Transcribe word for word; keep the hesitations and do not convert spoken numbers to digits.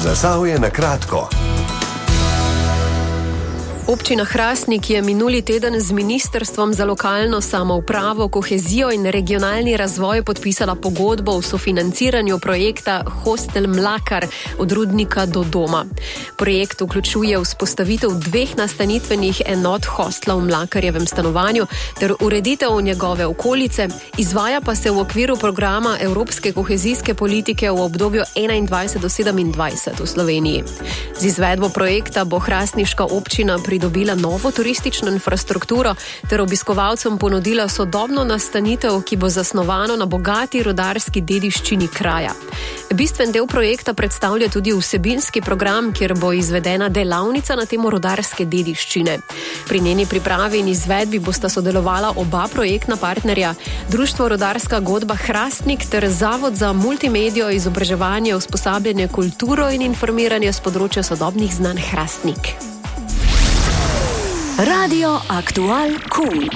Zasavje na kratko. Občina Hrastnik je minuli teden z Ministrstvom za lokalno samoupravo, kohezijo in regionalni razvoj podpisala pogodbo o sofinanciranju projekta Hostel Mlakar od Rudnika do doma. Projekt vključuje vzpostavitev dveh nastanitvenih enot hostla v Mlakarjevem stanovanju ter ureditev njegove okolice, izvaja pa se v okviru programa Evropske kohezijske politike v obdobju enaindvajset do sedemindvajset v Sloveniji. Z izvedbo projekta bo hrastniška občina pridobila novo turistično infrastrukturo ter obiskovalcem ponudila sodobno nastanitev, ki bo zasnovano na bogati rudarski dediščini kraja. Bistven del projekta predstavlja tudi vsebinski program, kjer bo izvedena delavnica na temo rudarske dediščine. Pri njeni pripravi in izvedbi bosta sodelovala oba projektna partnerja, Društvo Rudarska godba Hrastnik ter Zavod za multimedijo, izobraževanje, usposabljanje, kulturo in informiranje s področja sodobnih znanj Hrastnik. Radio Aktual Kul.